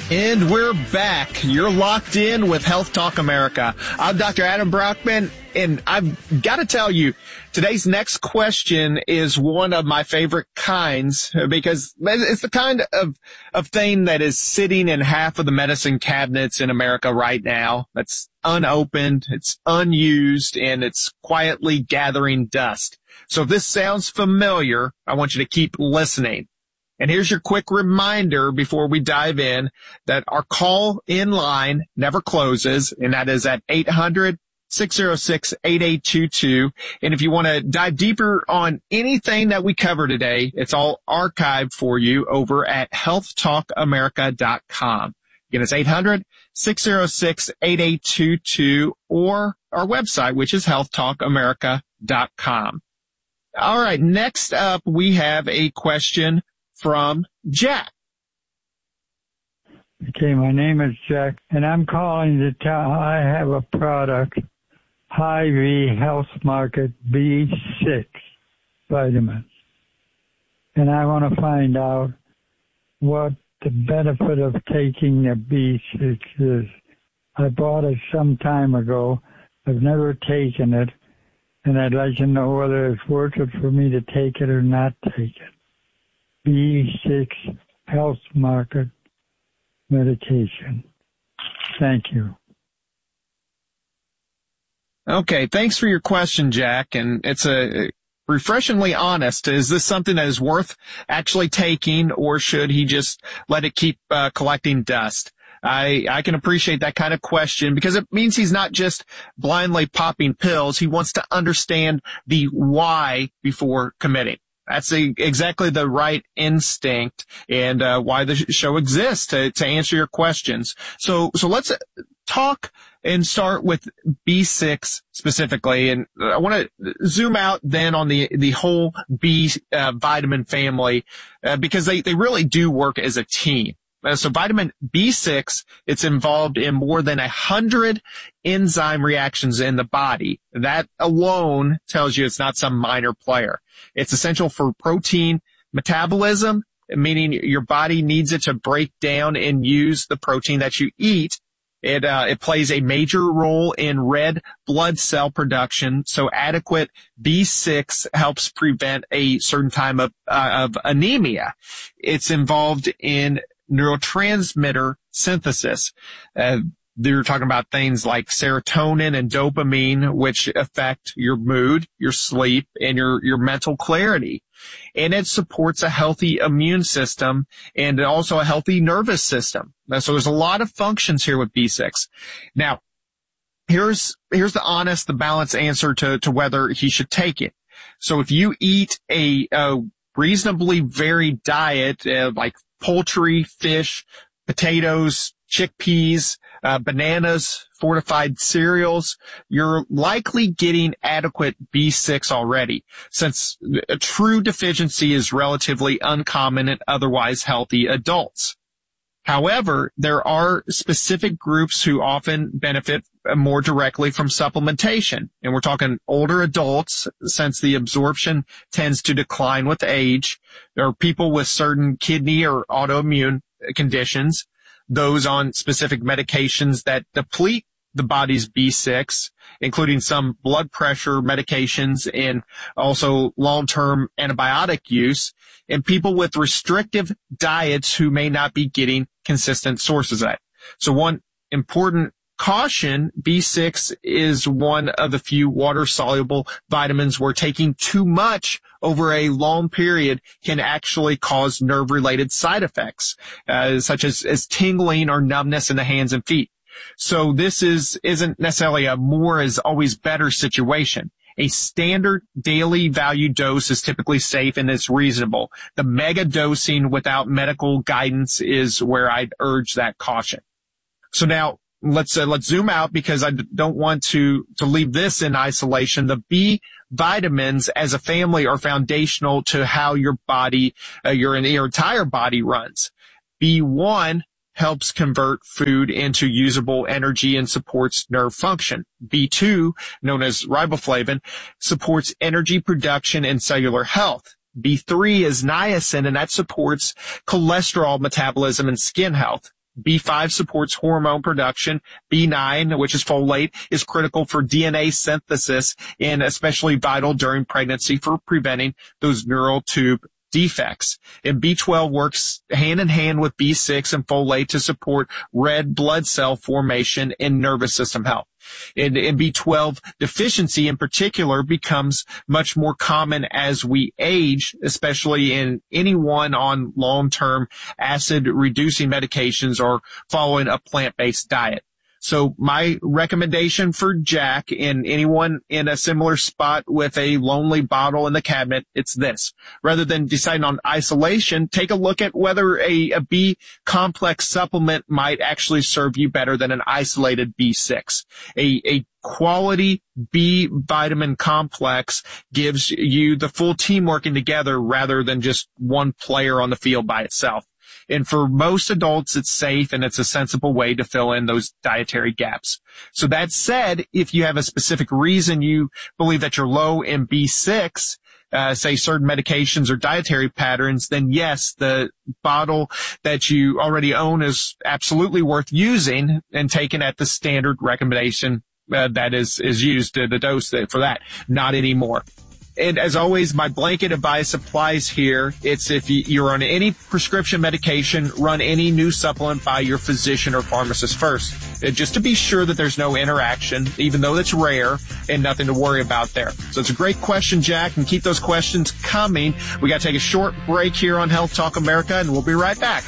And we're back. You're locked in with Health Talk America. I'm Dr. Adam Brockman, and I've got to tell you, today's next question is one of my favorite kinds because it's the kind of thing that is sitting in half of the medicine cabinets in America right now. That's unopened, it's unused, and it's quietly gathering dust. So if this sounds familiar, I want you to keep listening. And here's your quick reminder before we dive in that our call in line never closes, and that is at 800-606-8822. And if you want to dive deeper on anything that we cover today, it's all archived for you over at healthtalkamerica.com. Again, it's 800-606-8822 or our website, which is healthtalkamerica.com. All right, next up, we have a question from Jack. Okay, my name is Jack, and I'm calling to tell I have a product, Hy-Vee Health Market B6 vitamins, and I want to find out what the benefit of taking the B6 is. I bought it some time ago. I've never taken it, and I'd like to know whether it's worth it for me to take it or not take it. B6 Health Market medication. Thank you. Okay, thanks for your question, Jack. And it's a refreshingly honest. Is this something that is worth actually taking, or should he just let it keep collecting dust? I can appreciate that kind of question because it means he's not just blindly popping pills. He wants to understand the why before committing. That's exactly the right instinct and why the show exists to answer your questions. So let's talk and start with B6 specifically. And I want to zoom out then on the whole B vitamin family because they really do work as a team. So vitamin B6, it's involved in more than 100 enzyme reactions in the body. That alone tells you it's not some minor player. It's essential for protein metabolism, meaning your body needs it to break down and use the protein that you eat. It plays a major role in red blood cell production. So adequate B6 helps prevent a certain type of anemia. It's involved in neurotransmitter synthesis. They're talking about things like serotonin and dopamine, which affect your mood, your sleep, and your mental clarity. And it supports a healthy immune system and also a healthy nervous system. So there's a lot of functions here with B6. Now, here's the balanced answer to whether he should take it. So if you eat a reasonably varied diet, like poultry, fish, potatoes, chickpeas, bananas, fortified cereals, you're likely getting adequate B6 already, since a true deficiency is relatively uncommon in otherwise healthy adults. However, there are specific groups who often benefit more directly from supplementation. And we're talking older adults, since the absorption tends to decline with age. There are people with certain kidney or autoimmune conditions, those on specific medications that deplete the body's B6, including some blood pressure medications and also long-term antibiotic use, and people with restrictive diets who may not be getting consistent sources of that. So one important caution, B6 is one of the few water-soluble vitamins where taking too much over a long period can actually cause nerve-related side effects, such as tingling or numbness in the hands and feet. So this isn't necessarily a more is always better situation. A standard daily value dose is typically safe and it's reasonable. The mega dosing without medical guidance is where I'd urge that caution. So now let's zoom out because I don't want to leave this in isolation. The B vitamins as a family are foundational to how your body, your entire body runs. B1 helps convert food into usable energy and supports nerve function. B2, known as riboflavin, supports energy production and cellular health. B3 is niacin, and that supports cholesterol metabolism and skin health. B5 supports hormone production. B9, which is folate, is critical for DNA synthesis and especially vital during pregnancy for preventing those neural tube defects. And B12 works hand in hand with B6 and folate to support red blood cell formation and nervous system health. And B12 deficiency in particular becomes much more common as we age, especially in anyone on long-term acid-reducing medications or following a plant-based diet. So my recommendation for Jack and anyone in a similar spot with a lonely bottle in the cabinet, it's this. Rather than deciding on isolation, take a look at whether a B complex supplement might actually serve you better than an isolated B6. A quality B vitamin complex gives you the full team working together rather than just one player on the field by itself. And for most adults, it's safe and it's a sensible way to fill in those dietary gaps. So that said, if you have a specific reason you believe that you're low in B6, say certain medications or dietary patterns, then yes, the bottle that you already own is absolutely worth using and taken at the standard recommendation that is used, the dose for that, not anymore. And as always, my blanket advice applies here. It's if you're on any prescription medication, run any new supplement by your physician or pharmacist first, just to be sure that there's no interaction, even though it's rare, and nothing to worry about there. So it's a great question, Jack, and keep those questions coming. We got to take a short break here on Health Talk America, and we'll be right back.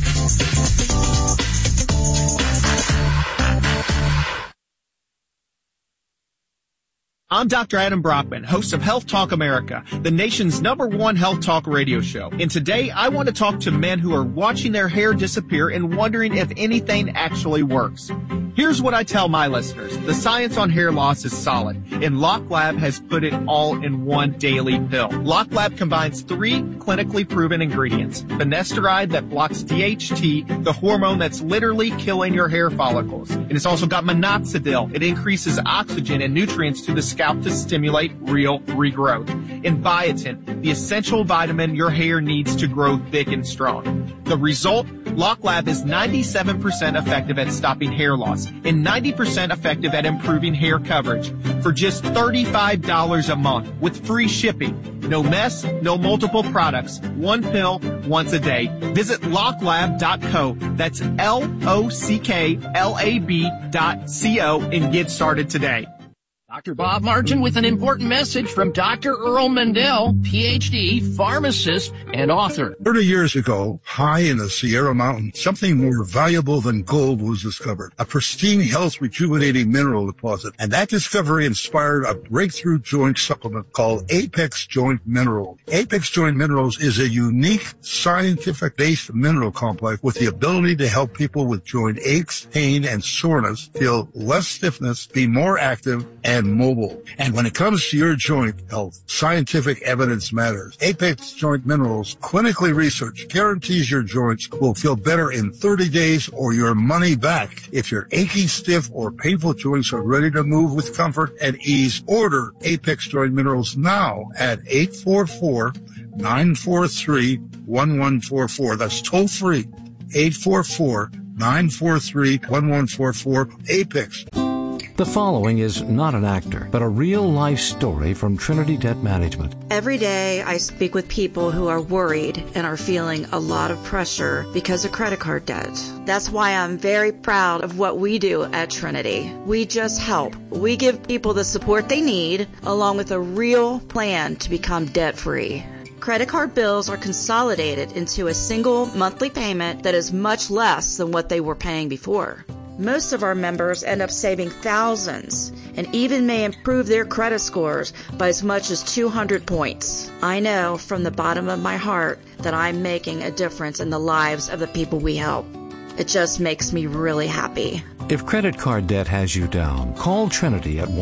I'm Dr. Adam Brockman, host of Health Talk America, the nation's #1 health talk radio show. And today I want to talk to men who are watching their hair disappear and wondering if anything actually works. Here's what I tell my listeners. The science on hair loss is solid, and Lock Lab has put it all in one daily pill. Lock Lab combines 3 clinically proven ingredients. Finasteride that blocks DHT, the hormone that's literally killing your hair follicles. And it's also got minoxidil. It increases oxygen and nutrients to the scalp to stimulate real regrowth. And biotin, the essential vitamin your hair needs to grow thick and strong. The result? Lock Lab is 97% effective at stopping hair loss and 90% effective at improving hair coverage for just $35 a month with free shipping. No mess, no multiple products. One pill, once a day. Visit locklab.co. That's LOCKLAB.co and get started today. Dr. Bob Martin with an important message from Dr. Earl Mendel, PhD, pharmacist, and author. 30 years ago, high in the Sierra Mountains, something more valuable than gold was discovered. A pristine, health rejuvenating mineral deposit. And that discovery inspired a breakthrough joint supplement called Apex Joint Minerals. Apex Joint Minerals is a unique, scientific-based mineral complex with the ability to help people with joint aches, pain, and soreness feel less stiffness, be more active, and mobile. And when it comes to your joint health, scientific evidence matters. Apex Joint Minerals, clinically researched, guarantees your joints will feel better in 30 days or your money back. If your achy, stiff, or painful joints are ready to move with comfort and ease, order Apex Joint Minerals now at 844-943-1144. That's toll free. 844-943-1144. Apex. The following is not an actor, but a real-life story from Trinity Debt Management. Every day I speak with people who are worried and are feeling a lot of pressure because of credit card debt. That's why I'm very proud of what we do at Trinity. We just help. We give people the support they need, along with a real plan to become debt-free. Credit card bills are consolidated into a single monthly payment that is much less than what they were paying before. Most of our members end up saving thousands and even may improve their credit scores by as much as 200 points. I know from the bottom of my heart that I'm making a difference in the lives of the people we help. It just makes me really happy. If credit card debt has you down, call Trinity at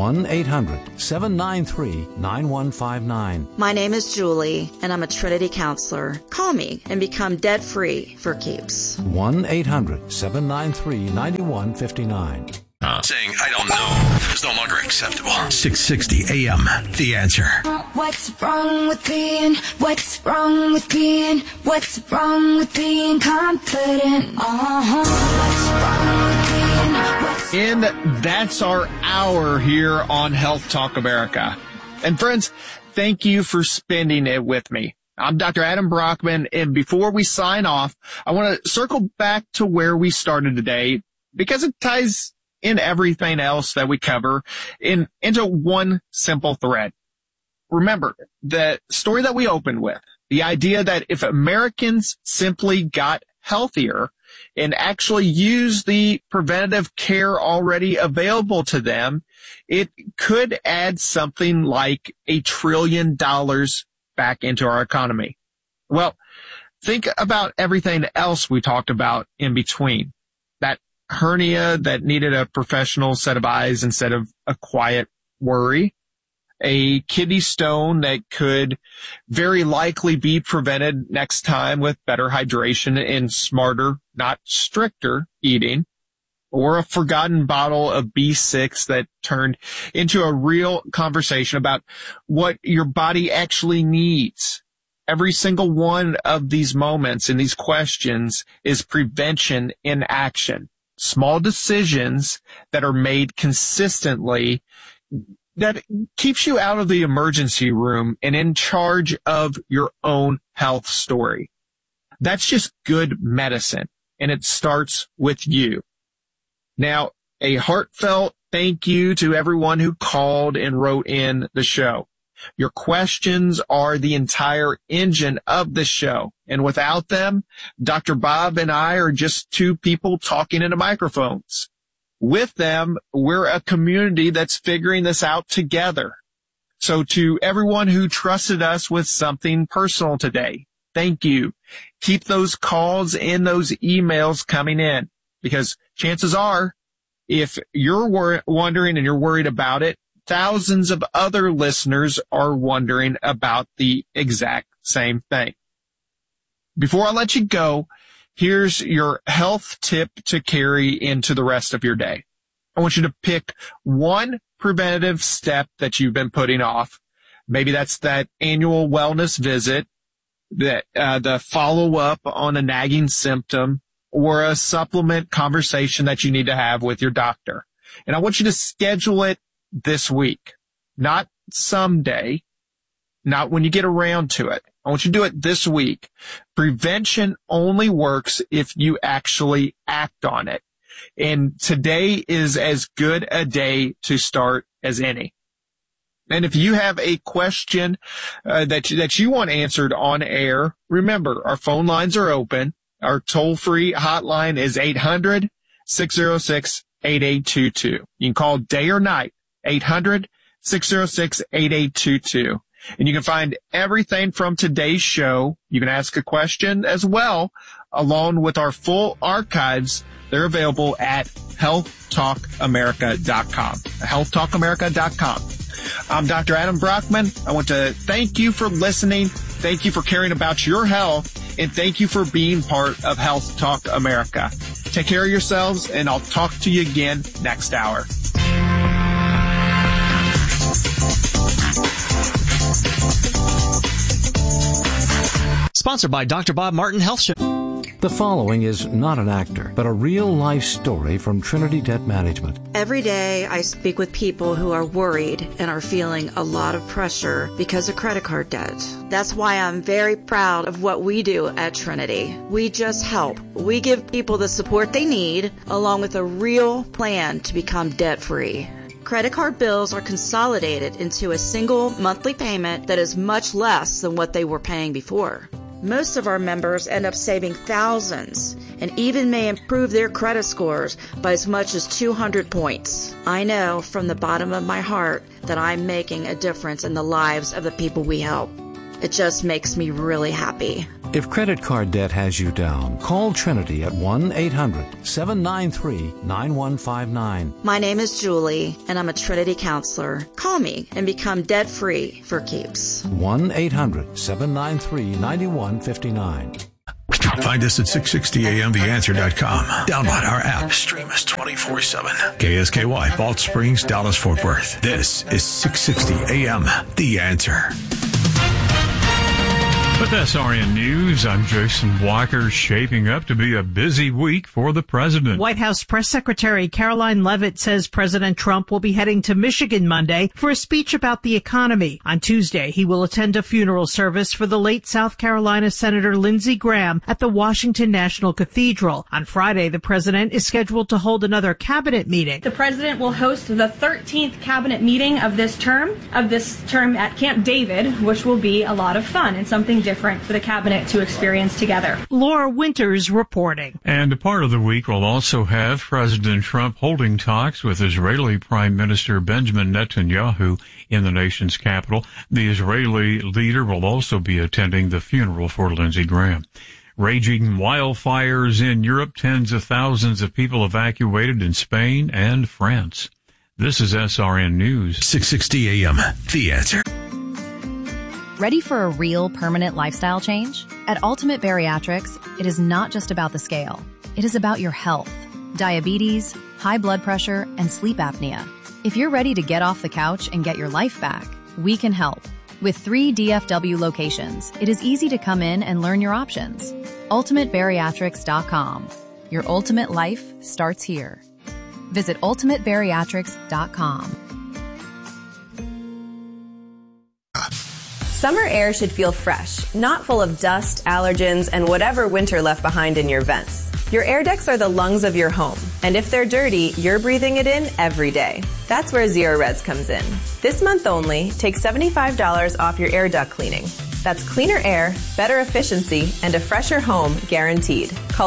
1-800-793-9159. My name is Julie, and I'm a Trinity counselor. Call me and become debt-free for keeps. 1-800-793-9159. Saying, I don't know. is no longer acceptable. 660 AM, The Answer. What's wrong with being confident? And that's our hour here on Health Talk America. And friends, thank you for spending it with me. I'm Dr. Adam Brockman, and before we sign off, I want to circle back to where we started today because it ties in everything else that we cover into one simple thread. Remember, the story that we opened with, the idea that if Americans simply got healthier and actually use the preventative care already available to them, it could add something like $1 trillion back into our economy. Well, think about everything else we talked about in between. That hernia that needed a professional set of eyes instead of a quiet worry. A kidney stone that could very likely be prevented next time with better hydration and smarter, not stricter eating. Or a forgotten bottle of B6 that turned into a real conversation about what your body actually needs. Every single one of these moments and these questions is prevention in action. Small decisions that are made consistently that keeps you out of the emergency room and in charge of your own health story. That's just good medicine, and it starts with you. Now, a heartfelt thank you to everyone who called and wrote in the show. Your questions are the entire engine of the show. And without them, Dr. Bob and I are just two people talking into microphones. With them, we're a community that's figuring this out together. So to everyone who trusted us with something personal today, thank you. Keep those calls and those emails coming in. Because chances are, if you're wondering and you're worried about it, thousands of other listeners are wondering about the exact same thing. Before I let you go, here's your health tip to carry into the rest of your day. I want you to pick one preventative step that you've been putting off. Maybe that's that annual wellness visit, the follow-up on a nagging symptom, or a supplement conversation that you need to have with your doctor. And I want you to schedule it this week, not someday, not when you get around to it. I want you to do it this week. Prevention only works if you actually act on it. And today is as good a day to start as any. And if you have a question that you want answered on air, remember, our phone lines are open. Our toll-free hotline is 800-606-8822. You can call day or night, 800-606-8822. And you can find everything from today's show. You can ask a question as well, along with our full archives. They're available at healthtalkamerica.com. healthtalkamerica.com. I'm Dr. Adam Brockman. I want to thank you for listening. Thank you for caring about your health. And thank you for being part of Health Talk America. Take care of yourselves, and I'll talk to you again next hour. Sponsored by Dr. Bob Martin Health Show. The following is not an actor, but a real-life story from Trinity Debt Management. Every day I speak with people who are worried and are feeling a lot of pressure because of credit card debt. That's why I'm very proud of what we do at Trinity. We just help. We give people the support they need, along with a real plan to become debt-free. Credit card bills are consolidated into a single monthly payment that is much less than what they were paying before. Most of our members end up saving thousands and even may improve their credit scores by as much as 200 points. I know from the bottom of my heart that I'm making a difference in the lives of the people we help. It just makes me really happy. If credit card debt has you down, call Trinity at 1-800-793-9159. My name is Julie, and I'm a Trinity counselor. Call me and become debt-free for keeps. 1-800-793-9159. Find us at 660amtheanswer.com. Download our app. Stream us 24/7. KSKY, Balch Springs, Dallas, Fort Worth. This is 660 AM, The Answer. With SRN News, I'm Jason Walker. Shaping up to be a busy week for the president. White House Press Secretary Caroline Leavitt says President Trump will be heading to Michigan Monday for a speech about the economy. On Tuesday, he will attend a funeral service for the late South Carolina Senator Lindsey Graham at the Washington National Cathedral. On Friday, the president is scheduled to hold another cabinet meeting. The president will host the 13th cabinet meeting of this term at Camp David, which will be a lot of fun and something different for the cabinet to experience together. Laura Winters reporting. And a part of the week will also have President Trump holding talks with Israeli Prime Minister Benjamin Netanyahu in the nation's capital. The Israeli leader will also be attending the funeral for Lindsey Graham. Raging wildfires in Europe, tens of thousands of people evacuated in Spain and France. This is SRN News. 660 AM, The Answer. Ready for a real permanent lifestyle change? At Ultimate Bariatrics, it is not just about the scale. It is about your health, diabetes, high blood pressure, and sleep apnea. If you're ready to get off the couch and get your life back, we can help. With 3 DFW locations, it is easy to come in and learn your options. UltimateBariatrics.com. Your ultimate life starts here. Visit UltimateBariatrics.com. Summer air should feel fresh, not full of dust, allergens, and whatever winter left behind in your vents. Your air ducts are the lungs of your home, and if they're dirty, you're breathing it in every day. That's where Zerorez comes in. This month only, take $75 off your air duct cleaning. That's cleaner air, better efficiency, and a fresher home guaranteed. Call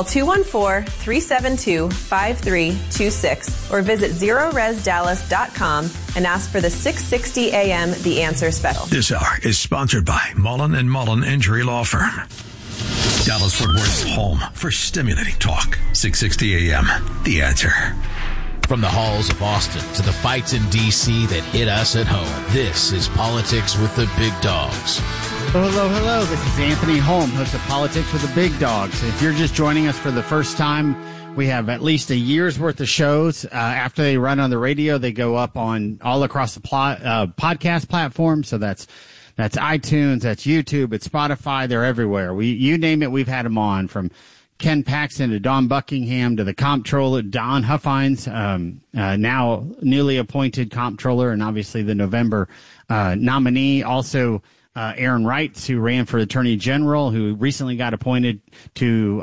214-372-5326 or visit ZerorezDallas.com and ask for the 660 AM The Answer special. This hour is sponsored by Mullen & Mullen Injury Law Firm. Dallas-Fort Worth's home for stimulating talk. 660 AM, The Answer. From the halls of Austin to the fights in D.C. that hit us at home, this is Politics with the Big Dogs. Hello. This is Anthony Holm, host of Politics with the Big Dogs. If you're just joining us for the first time, we have at least a year's worth of shows. After they run on the radio, they go up on all across the podcast platform. So that's iTunes, that's YouTube, it's Spotify. They're everywhere. You name it, we've had them on, from Ken Paxton to Don Buckingham to the comptroller, Don Huffines, now newly appointed comptroller and obviously the November nominee. Also, Aaron Wrights, who ran for Attorney General, who recently got appointed to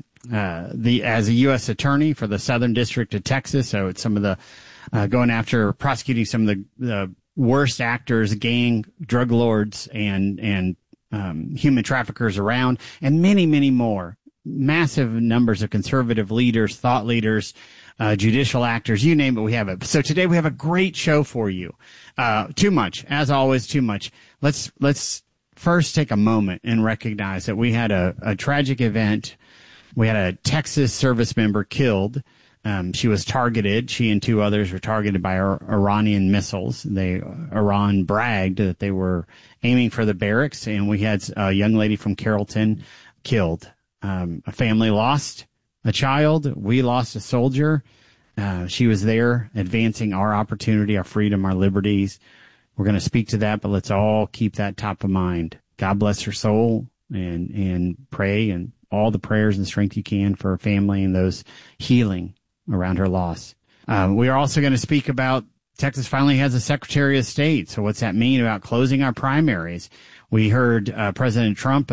as a U.S. Attorney for the Southern District of Texas. So it's some of the going after prosecuting some of the worst actors, gang, drug lords, and human traffickers around, and many, many more. Massive numbers of conservative leaders, thought leaders, judicial actors, you name it, we have it. So today we have a great show for you. Too much, as always, too much. Let's first take a moment and recognize that we had a tragic event. We had a Texas service member killed. She was targeted. She and 2 others were targeted by Iranian missiles. Iran bragged that they were aiming for the barracks, and we had a young lady from Carrollton killed. A family lost a child. We lost a soldier. She was there advancing our opportunity, our freedom, our liberties. We're going to speak to that, but let's all keep that top of mind. God bless her soul, and pray, and all the prayers and strength you can for her family and those healing around her loss. We are also going to speak about Texas finally has a Secretary of State. So what's that mean about closing our primaries? We heard President Trump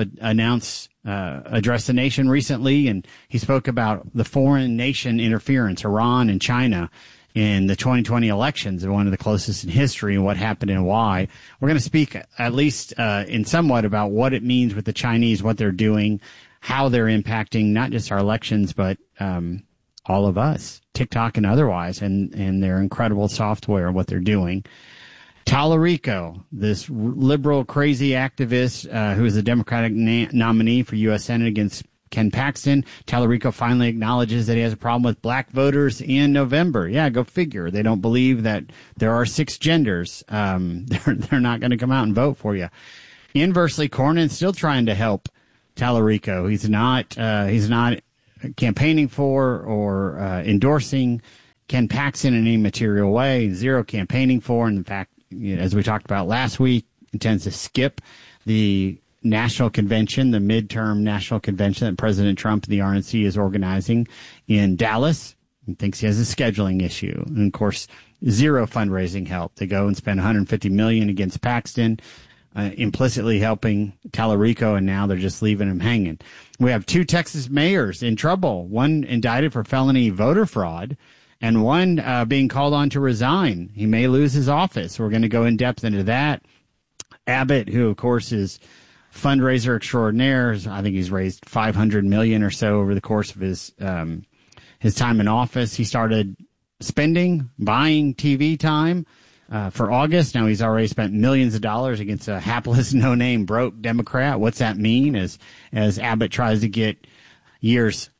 address the nation recently, and he spoke about the foreign nation interference, Iran and China, in the 2020 elections, one of the closest in history, and what happened and why. We're going to speak at least in somewhat about what it means with the Chinese, what they're doing, how they're impacting not just our elections, but all of us, TikTok and otherwise, and their incredible software, what they're doing. Tallarico, this liberal crazy activist who is the Democratic nominee for U.S. Senate against Ken Paxton. Tallarico finally acknowledges that he has a problem with black voters in November. Yeah, go figure. They don't believe that there are 6 genders. They're not going to come out and vote for you. Inversely, Cornyn's still trying to help Tallarico. He's not campaigning for or endorsing Ken Paxton in any material way. Zero campaigning for. And in fact, as we talked about last week, intends to skip the national convention, the midterm national convention that President Trump and the RNC is organizing in Dallas. He thinks he has a scheduling issue. And of course, zero fundraising help. They go and spend $150 million against Paxton, implicitly helping Tallarico, and now they're just leaving him hanging. We have 2 Texas mayors in trouble, one indicted for felony voter fraud and one being called on to resign. He may lose his office. We're going to go in depth into that. Abbott, who of course is fundraiser extraordinaire, I think he's raised $500 million or so over the course of his time in office. He started buying TV time for August. Now he's already spent millions of dollars against a hapless, no-name, broke Democrat. What's that mean? As Abbott tries to get years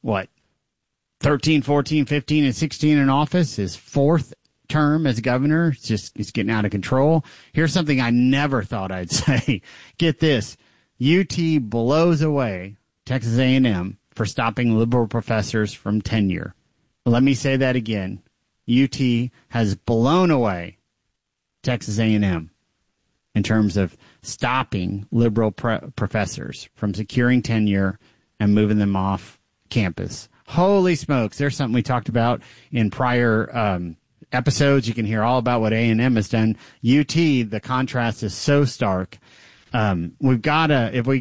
13, 14, 15, and 16 in office, his 4th term as governor, it's getting out of control. Here's something I never thought I'd say. Get this. UT blows away Texas A&M for stopping liberal professors from tenure. Let me say that again. UT has blown away Texas A&M in terms of stopping liberal professors from securing tenure and moving them off campus. Holy smokes. There's something we talked about in prior episodes. You can hear all about what A&M has done. UT, the contrast is so stark. We've got to, if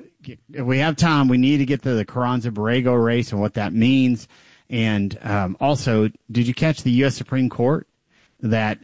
we have time, we need to get to the Carranza-Borrego race and what that means. And also, did you catch the U.S. Supreme Court that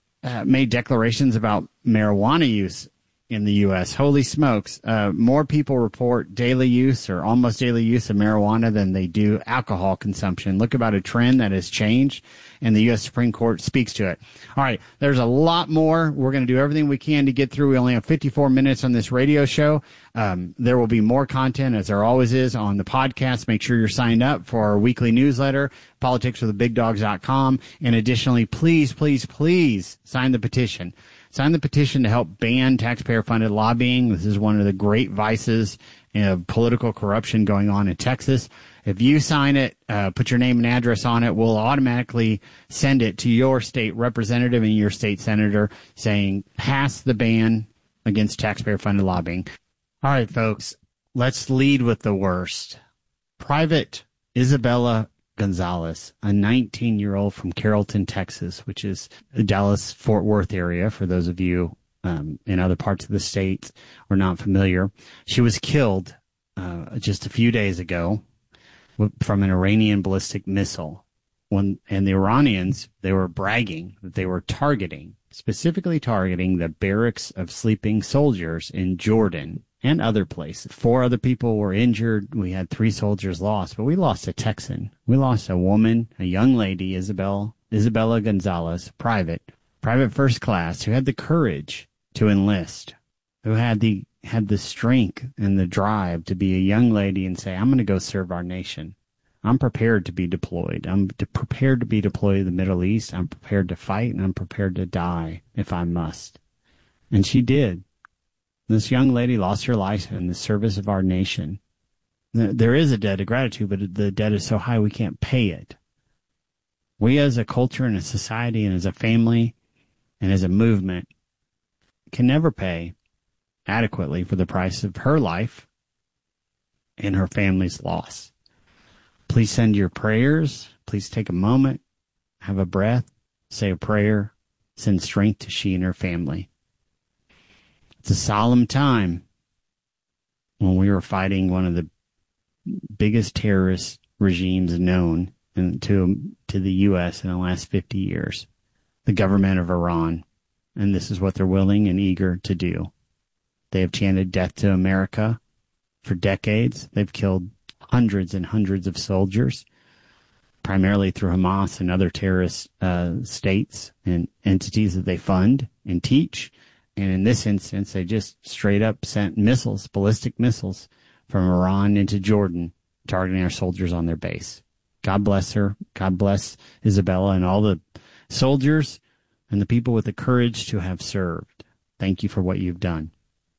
made declarations about marijuana use in the U.S.? Holy smokes. More people report daily use or almost daily use of marijuana than they do alcohol consumption. Look about a trend that has changed, and the U.S. Supreme Court speaks to it. All right, there's a lot more. We're going to do everything we can to get through. We only have 54 minutes on this radio show. There will be more content, as there always is, on the podcast. Make sure you're signed up for our weekly newsletter, politicswiththebigdogs.com. And additionally, please, please, please sign the petition. Sign the petition to help ban taxpayer-funded lobbying. This is one of the great vices of political corruption going on in Texas. If you sign it, put your name and address on it, we'll automatically send it to your state representative and your state senator saying, pass the ban against taxpayer-funded lobbying. All right, folks, let's lead with the worst. Private Isabella Gonzalez, a 19-year-old from Carrollton, Texas, which is the Dallas-Fort Worth area, for those of you in other parts of the state or not familiar. She was killed just a few days ago from an Iranian ballistic missile. And the Iranians, they were bragging that they were specifically targeting the barracks of sleeping soldiers in Jordan and other places. 4 other people were injured. We had 3 soldiers lost, but we lost a Texan. We lost a woman, a young lady, Isabella Gonzalez, private first class, who had the courage to enlist, who had the strength and the drive to be a young lady and say, I'm going to go serve our nation. I'm prepared to be deployed. I'm prepared to be deployed to the Middle East. I'm prepared to fight, and I'm prepared to die if I must. And she did. This young lady lost her life in the service of our nation. There is a debt of gratitude, but the debt is so high we can't pay it. We as a culture and a society and as a family and as a movement can never pay adequately for the price of her life and her family's loss. Please send your prayers. Please take a moment, have a breath, say a prayer, send strength to she and her family. It's a solemn time when we were fighting one of the biggest terrorist regimes known to the U.S. in the last 50 years, the government of Iran. And this is what they're willing and eager to do. They have chanted death to America for decades. They've killed hundreds and hundreds of soldiers, primarily through Hamas and other terrorist states and entities that they fund and teach. And in this instance, they just straight up sent missiles, ballistic missiles, from Iran into Jordan, targeting our soldiers on their base. God bless her. God bless Isabella and all the soldiers and the people with the courage to have served. Thank you for what you've done.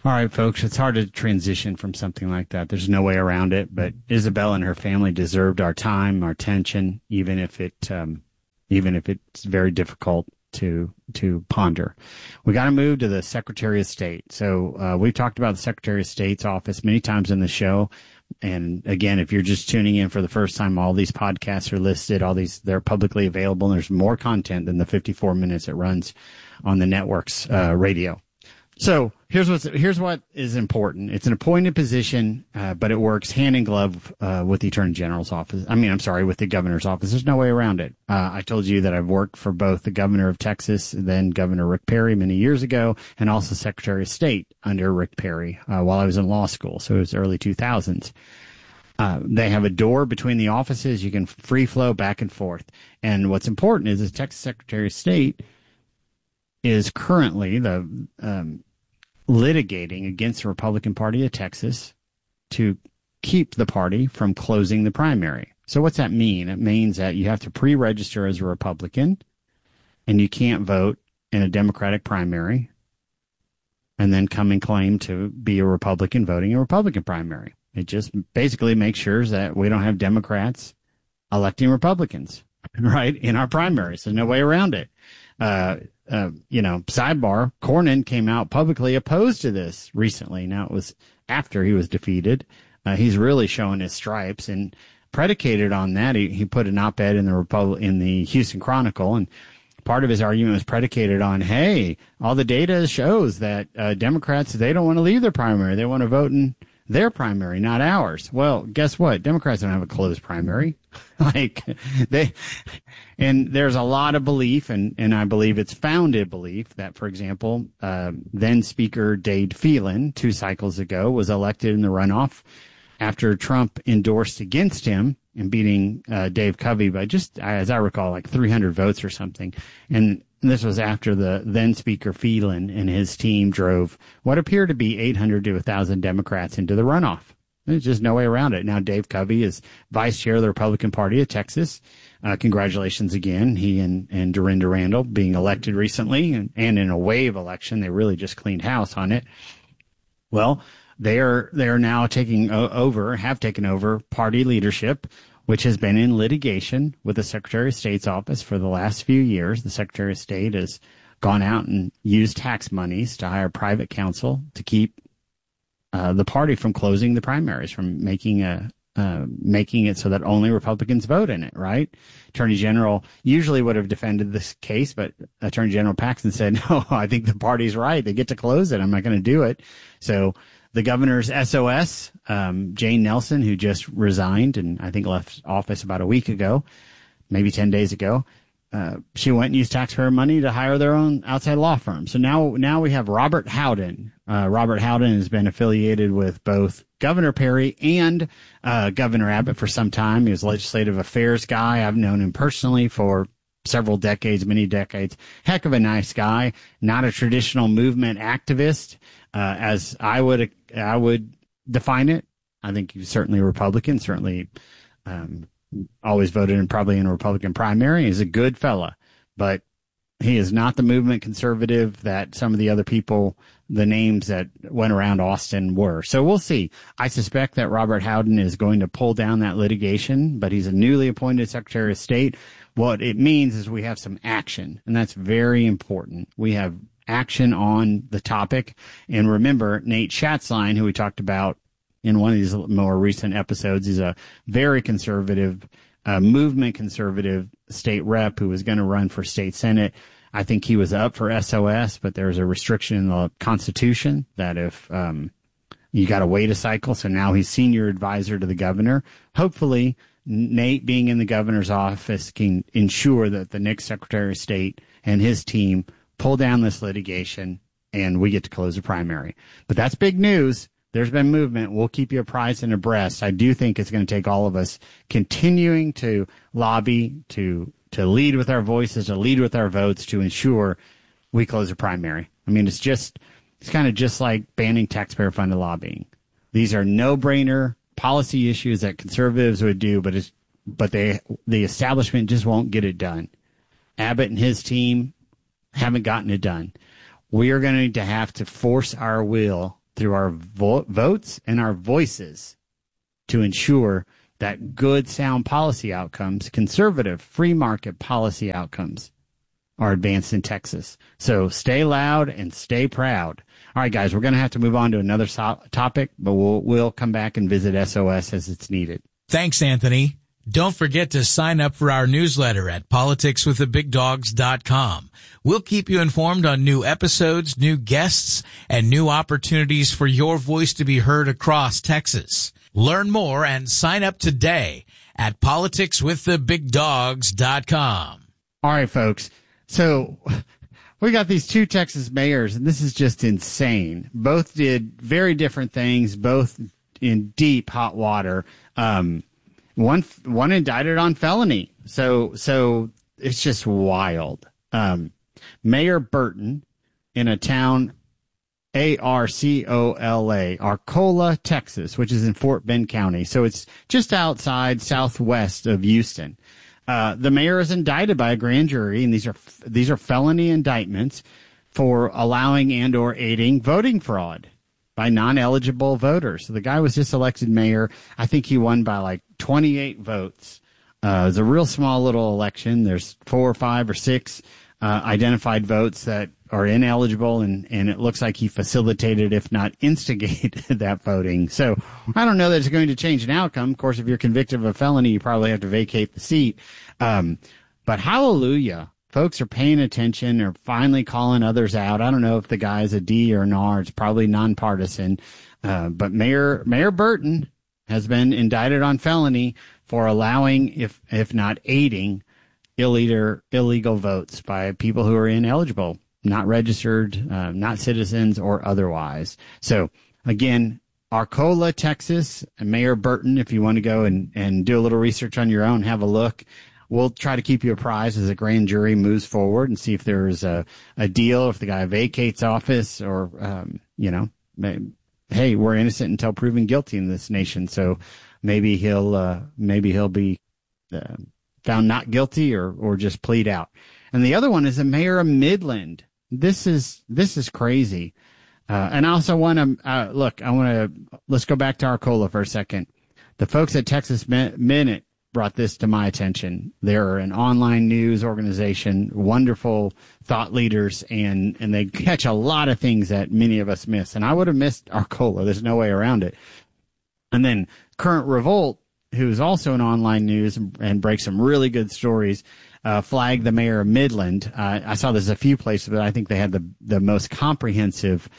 All right, folks, it's hard to transition from something like that. There's no way around it, but Isabel and her family deserved our time, our attention, even if it's very difficult to ponder. We got to move to the Secretary of State. So we've talked about the Secretary of State's office many times in the show. And again, if you're just tuning in for the first time, all these podcasts are listed. They're publicly available. And there's more content than the 54 minutes it runs on the network's radio. So here's what is important. It's an appointed position, but it works hand in glove with the Attorney General's office. With the Governor's office. There's no way around it. I told you that I've worked for both the Governor of Texas, then Governor Rick Perry many years ago, and also Secretary of State under Rick Perry while I was in law school. So it was early 2000s. They have a door between the offices. You can free flow back and forth. And what's important is the Texas Secretary of State is currently litigating against the Republican Party of Texas to keep the party from closing the primary. So what's that mean? It means that you have to pre-register as a Republican and you can't vote in a Democratic primary and then come and claim to be a Republican voting in a Republican primary. It just basically makes sure that we don't have Democrats electing Republicans, right, in our primaries. There's no way around it. Sidebar, Cornyn came out publicly opposed to this recently. Now, it was after he was defeated. He's really showing his stripes, and predicated on that, he put an op-ed in the Houston Chronicle, and part of his argument was predicated on, hey, all the data shows that Democrats, they don't want to leave their primary. They want to vote in their primary, not ours. Well, guess what? Democrats don't have a closed primary. And there's a lot of belief, and I believe it's founded belief that, for example, then Speaker Dade Phelan 2 cycles ago was elected in the runoff after Trump endorsed against him and beating Dave Covey by just, as I recall, like 300 votes or something. And this was after the then Speaker Phelan and his team drove what appeared to be 800 to 1,000 Democrats into the runoff. There's just no way around it. Now Dave Covey is vice chair of the Republican Party of Texas. Congratulations again. He and Dorinda Randall being elected recently, and in a wave election. They really just cleaned house on it. Well, they are now have taken over party leadership, which has been in litigation with the Secretary of State's office for the last few years. The Secretary of State has gone out and used tax monies to hire private counsel to keep the party from closing the primaries, from making it so that only Republicans vote in it, right? Attorney General usually would have defended this case, but Attorney General Paxton said, no, I think the party's right. They get to close it. I'm not going to do it. So the governor's SOS, Jane Nelson, who just resigned and I think left office about a week ago, maybe 10 days ago, she went and used taxpayer money to hire their own outside law firm. So now we have Robert Howden. Robert Howden has been affiliated with both Governor Perry and Governor Abbott for some time. He was a legislative affairs guy. I've known him personally for several decades, many decades. Heck of a nice guy, not a traditional movement activist, as I would define it. I think he's certainly a Republican, certainly always voted in a Republican primary. He's a good fella, but he is not the movement conservative that some of the other people, the names that went around Austin, were. So we'll see. I suspect that Robert Howden is going to pull down that litigation, but he's a newly appointed Secretary of State. What it means is we have some action, and that's very important. We have action on the topic. And remember, Nate Schatzline, who we talked about in one of these more recent episodes, is a very conservative, movement conservative state rep who was going to run for state senate. I think he was up for SOS, but there's a restriction in the Constitution that if you got to wait a cycle, so now he's senior advisor to the governor. Hopefully, Nate being in the governor's office can ensure that the next Secretary of State and his team pull down this litigation and we get to close the primary. But that's big news. There's been movement. We'll keep you apprised and abreast. I do think it's going to take all of us continuing to lobby, to lead with our voices, to lead with our votes, to ensure we close the primary. I mean, it's kind of just like banning taxpayer-funded lobbying. These are no-brainer policy issues that conservatives would do, but the establishment just won't get it done. Abbott and his team haven't gotten it done. We are going to have to force our will through our votes and our voices to ensure that good, sound policy outcomes, conservative, free market policy outcomes are advanced in Texas. So stay loud and stay proud. All right, guys, we're going to have to move on to another topic, but we'll come back and visit SOS as it's needed. Thanks, Anthony. Don't forget to sign up for our newsletter at politicswiththebigdogs.com. We'll keep you informed on new episodes, new guests, and new opportunities for your voice to be heard across Texas. Learn more and sign up today at politicswiththebigdogs.com. All right, folks. So we got these two Texas mayors, and this is just insane. Both did very different things, both in deep hot water. One indicted on felony. So it's just wild. Mayor Burton in a town, Arcola, Arcola, Texas, which is in Fort Bend County. So it's just outside southwest of Houston. The mayor is indicted by a grand jury, and these are felony indictments for allowing and or aiding voting fraud by non-eligible voters. So the guy was just elected mayor. I think he won by like 28 votes. It was a real small little election. There's 4 or 5 or 6 identified votes that are ineligible, and it looks like he facilitated, if not instigated, that voting. So I don't know that it's going to change an outcome. Of course, if you're convicted of a felony, you probably have to vacate the seat. But hallelujah. Folks are paying attention or finally calling others out. I don't know if the guy's a D or an R. It's probably nonpartisan. But Mayor Burton has been indicted on felony for allowing, if not aiding, illegal votes by people who are ineligible, not registered, not citizens or otherwise. So again, Arcola, Texas, and Mayor Burton, if you want to go and do a little research on your own, have a look. We'll try to keep you apprised as the grand jury moves forward and see if there's a deal, if the guy vacates office or, hey, we're innocent until proven guilty in this nation. So maybe he'll be found not guilty or just plead out. And the other one is the mayor of Midland. This is crazy. And I also want to, let's go back to Arcola for a second. The folks at Texas Minute brought this to my attention. They're an online news organization, wonderful thought leaders, and they catch a lot of things that many of us miss. And I would have missed Arcola. There's no way around it. And then Current Revolt, who's also an online news and breaks some really good stories, flagged the mayor of Midland. I saw this a few places, but I think they had the most comprehensive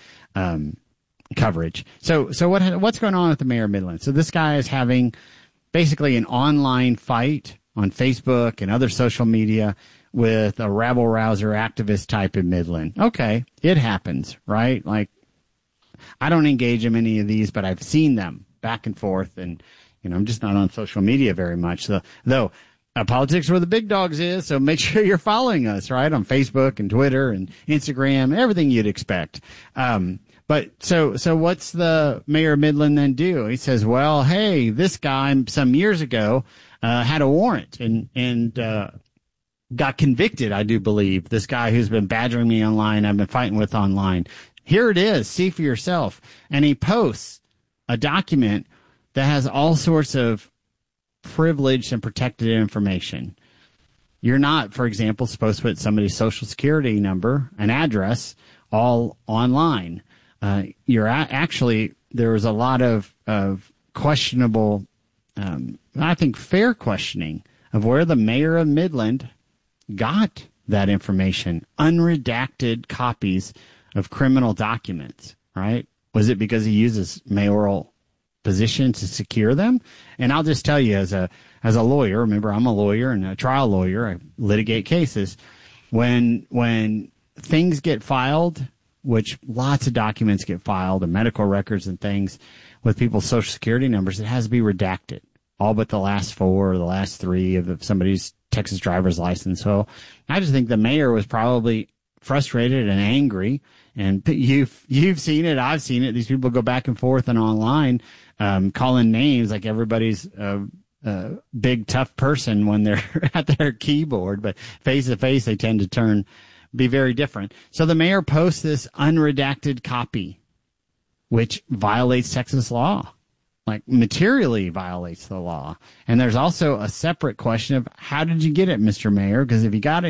coverage. So what's going on with the mayor of Midland? So this guy is having basically an online fight on Facebook and other social media with a rabble-rouser activist type in Midland. Okay, it happens, right? Like, I don't engage in any of these, but I've seen them back and forth, and I'm just not on social media very much. So, though Politics Where the Big Dogs is, so make sure you're following us, right, on Facebook and Twitter and Instagram, everything you'd expect. But so what's the mayor of Midland then do? He says, well, hey, this guy some years ago had a warrant and got convicted, I do believe. This guy who's been badgering me online, I've been fighting with online. Here it is. See for yourself. And he posts a document that has all sorts of privileged and protected information. You're not, for example, supposed to put somebody's social security number and address all online. Actually, there was a lot of questionable, I think fair questioning of where the mayor of Midland got that information, unredacted copies of criminal documents, right? Was it because he uses mayoral position to secure them? And I'll just tell you, as a lawyer, remember I'm a lawyer and a trial lawyer, I litigate cases. When things get filed, which lots of documents get filed and medical records and things with people's social security numbers, it has to be redacted, all but the last 4 or the last 3 of somebody's Texas driver's license. So I just think the mayor was probably frustrated and angry. And you've seen it, I've seen it. These people go back and forth and online, calling names like everybody's big tough person when they're at their keyboard, but face to face they tend to be very different. So the mayor posts this unredacted copy which violates Texas law, like materially violates the law. And there's also a separate question of how did you get it, Mr. Mayor? Because if you got it